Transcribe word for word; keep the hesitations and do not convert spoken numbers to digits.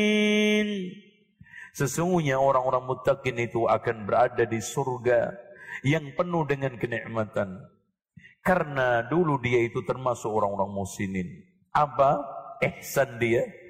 Sesungguhnya orang-orang muttaqin itu akan berada di surga yang penuh dengan kenikmatan. Karena dulu dia itu termasuk orang-orang muslimin. Apa ihsan dia?